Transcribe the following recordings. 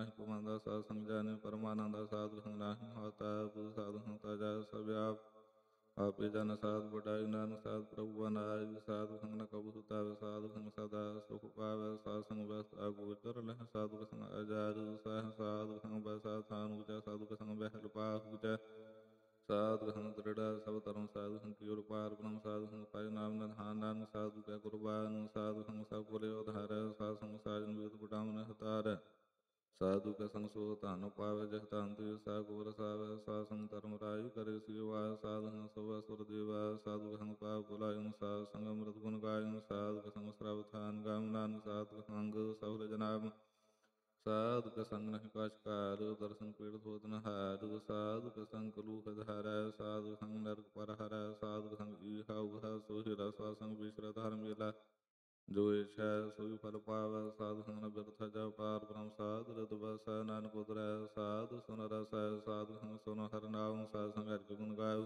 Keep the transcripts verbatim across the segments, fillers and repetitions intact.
ਨਾਹੀ ਕਮਾਂਦਾ ਸਾਧ ਸੰਗ ਜਾਣੇ ਪਰਮਾਨੰਦਾ ਸਾਧੂ ਸੰਗ ਨਾਹੀ ਹੋਤਾ ਪੁਰ ਸਾਧੂ ਸੰਗ ਤਾਜਾ ਸਭ ਆਪ ਆਪੇ ਜਨ ਸਾਧ ਵਡਾਈ ਨਾਨਕ ਸਾਧ ਪ੍ਰਭੂ ਬਨਾਈ ਸਾਧੂ ਸੰਗ ਨ ਕਬੂ ਸੁਤਾਵੇ ਸਾਧੂ ਸੰਗ ਸਦਾ ਸੁਖ ਪਾਵੇ ਸਾਧ ਸੰਗ ਬਸ ਆਗੋਚਰ ਲਹਿ ਸਾਧੂ ਕੇ ਸੰਗ ਅਜਾਰੂ ਸਹ ਸਾਧੂ ਸੰਗ ਬਸਾ ਥਾਨ ਉਚਾ ਸਾਧੂ ਕੇ ਸੰਗ ਬਹਿਲ ਪਾਹੁ ਉਚਾ ਸਾਧੂ ਸੰਗ ਦ੍ਰਿੜਾ ਸਭ ਧਰਮ ਸਾਧੂ ਸੰਗ ਕੀ ਉਰ ਪਾਰ ਬ੍ਰਹਮ ਸਾਧੂ ਸੰਗ ਪਾਇ ਨਾਮ ਨਿਧਾਨ ਨਾਨਕ ਸਾਧੂ ਕੈ ਕੁਰਬਾਨ ਸਾਧੂ ਸੰਗ ਸਭ ਕੋਲੇ ਉਧਾਰੈ ਸਾਧ ਸੰਗ ਸਾਜਨ ਵਿਗਤ ਬਟਾਮ ਨ ਹਤਾਰੈ ਸਾਧੂ ਕੈ ਸੰਗ ਸੋ ਧਨ ਪਾਵੈ ਜਹ ਧਨ ਤੇ ਸਾ ਗੋਰ ਸਾਵੈ ਸਾਧ ਸੰਗ ਧਰਮ ਰਾਈ ਕਰੇ ਸੇਵਾ ਸਾਧੂ ਸੰਗ ਸਭਾ ਸੁਰ ਦੇਵਾ ਸਾਧੂ ਕੈ ਸੰਗ ਪਾਪ ਭੁਲਾਇਨ ਸਾਧ ਸੰਗ ਅੰਮ੍ਰਿਤ ਗੁਣ ਗਾਇਨ ਸਾਧੂ ਕੈ ਸੰਗ ਸਰਬ ਥਾਨ ਗਾਮ ਨਾਨਕ ਸਾਧੂ ਕੈ ਸੰਗ ਸਹੁਲ ਜਨਾਮ ਸਾਧੂ ਕੈ ਸੰਗ ਨਹਿ ਕਛ ਘਾਰ ਦਰਸ਼ਨ ਪੀੜਤ ਹੋਤ ਨ ਹਾਰ ਸਾਧੂ ਕੈ ਸੰਗ ਕਲੂਖ ਧਾਰੈ ਸਾਧੂ ਸੰਗ ਨਰਕ ਪਰ ਹਰੈ ਸਾਧੂ ਕੈ ਸੰਗ ਈਹਾ ਉਹਾ ਸੋਹਿ ਰਸ ਸਾਧ ਸੰਗ ਵਿਸਰਤ ਹਰ ਮੇਲਾ ਜੋ ਇਛੈ ਸੋਈ ਫਲ ਪਾਵੈ ਸਾਧੂ ਸੰਗ ਨ ਬਿਰਥ ਜਪ ਪਾਰ ਬ੍ਰਹਮ ਸਾਧ ਰਿਤ ਬਸੈ ਨਾਨਕ ਉਤਰੈ ਸਾਧੂ ਸੁਨ ਰਸੈ ਸਾਧੂ ਸੰਗ ਸੁਨ ਹਰਿ ਨਾਮ ਸਾਧ ਸੰਗ ਹਰਿ ਗੁਣ ਗਾਇਓ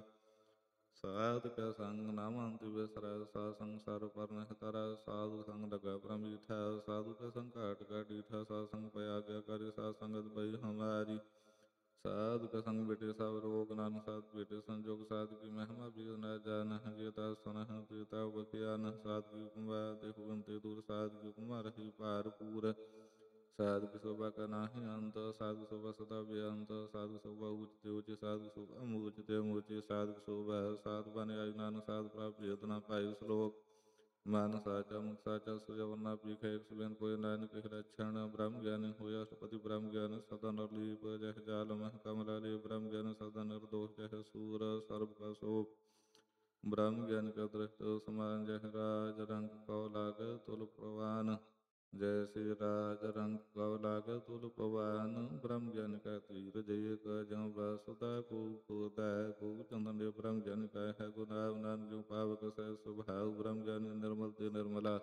ਸਾਧੂ ਕੈ ਸੰਗ ਨਾਮ ਅੰਤਿ ਬਿਸਰੈ ਸਾਧ ਸੰਗ ਸਰ ਪਰ ਨਹਿ ਤਰੈ ਸਾਧੂ ਸੰਗ ਲਗੈ ਪ੍ਰਮੀਠੈ ਸਾਧੂ ਕੈ ਸੰਗ ਘਾਟ ਘਾਟ ਡੀਠੈ ਸਾਧ ਸੰਗ ਪਇਆ ਗਿਆ ਕਰਿ ਸਾਧ ਸੰਗਤ ਬਈ ਹਮਾਰੀ ਸਾਧੂ ਕੈ ਸੰਗ ਬਿਟੇ ਸਭ ਰੋਗ ਨਾਨਕ ਸਾਧੂ ਬਿਟੇ ਸੰਜੋਗ ਸਾਧੂ ਕੀ ਮਹਿਮਾ ਬੀਦ ਨ ਜਾਨਹਿ ਜੇਤਾ ਸੁਨਹਿ ਤੇਤਾ ਬਖਿਆ ਨ ਸਾਧੂ ਕੀ ਹੁਕਮੈ ਦੇਖੁ ਅੰਤੇ ਦੂਰ ਸਾਧੂ ਕੀ ਹੁਕਮੈ ਰਹੀ ਭਾਰ ਪੂਰ ਸਾਧੂ ਕੀ ਸ਼ੋਭਾ ਕਾ ਨਾਹੀ ਅੰਤ ਸਾਧੂ ਸ਼ੋਭਾ ਸਦਾ ਬੇਅੰਤ ਸਾਧੂ ਸ਼ੋਭਾ ਊਚਤੇ ਊਚੇ ਸਾਧੂ ਸ਼ੋਭਾ ਮੂਚਤੇ ਮੂਚੇ ਸਾਧੂ ਸ਼ੋਭਾ ਸਾਧੂ ਬਨ ਆਈ ਨਾਨਕ ਸਾਧੂ ਪ੍ਰਾਪਤ ਭੇਦ ਨ ਪਾਈ ਸ਼ਲੋਕ ਮਨ ਸਾਚਾ ਮੁਖ ਸਾਚਾ ਸੁਜਵ ਨ ਪੀਖੈ ਇੱਕ ਸੁਬੇਨ ਕੋਈ ਨਾਨਕ ਇਹ ਲੱਛਣ ਬ੍ਰਹਮ ਗਿਆਨੀ ਹੋਇਆ ਅਸ਼ਟਪਦੀ ਬ੍ਰਹਮ ਗਿਆਨੀ ਸਦਾ ਨਿਰਲੀਪ ਜਹ ਜਾਲ ਮਹਿ ਕਮਲਾ ਲੇ ਬ੍ਰਹਮ ਗਿਆਨੀ ਸਦਾ ਨਿਰਦੋਸ਼ ਜਹ ਸੂਰ ਸਰਬ ਕਾ ਸੋਪ ਬ੍ਰਹਮ ਗਿਆਨੀ ਕਾ ਦ੍ਰਿਸ਼ਟ ਸਮਾਨ ਜਹ ਰਾਜ ਰੰਗ ਕਉ ਲਾਗੈ ਤੁਲ ਪ੍ਰਵਾਨ ਜੈਸੇ ਰਾਜ ਰੰਗ ਕਉ ਲਾਗੈ ਤੁਲ ਪਵਾਨ ਬ੍ਰਹਮ ਗਿਆਨੀ ਕਾ ਧੀਰਜ ਏਕ ਜਉ ਬਸੁਦਾ ਕੋ ਖੋਦੈ ਕੋ ਚੰਦਨ ਦੇ ਬ੍ਰਹਮ ਗਿਆਨੀ ਕਾ ਹੈ ਗੁਨਾਹ ਨਾਨਕ ਜੋ ਪਾਵਕ ਸਹਿ ਸੁਭਾਉ ਬ੍ਰਹਮ ਗਿਆਨੀ ਨਿਰਮਲ ਤੇ ਨਿਰਮਲਾ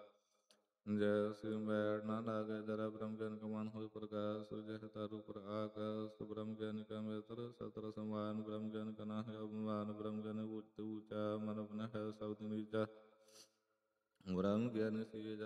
ਜੈਸੇ ਮੈਲ ਨਾ ਲਾਗੈ ਜਰਾ ਬ੍ਰਹਮ ਗਿਆਨੀ ਕਾ ਮਨ ਹੋਇ ਪ੍ਰਕਾਸ਼ ਜਹ ਤਾਰੂ ਪਰ ਆਕਾਸ਼ ਬ੍ਰਹਮ ਗਿਆਨੀ ਕਾ ਮਿਤਰ ਸਤਰ ਸਮਾਨ ਬ੍ਰਹਮ ਗਿਆਨੀ ਕਾ ਨਾਹਿ ਅਭਿਮਾਨ ਬ੍ਰਹਮ ਗਿਆਨੀ ਊਚਤ ਊਚਾ ਮਨ ਬਨਹਿ ਸਬਦ ਨੀਚਾ ਬ੍ਰਹਮ ਗਿਆਨੀ ਸੀ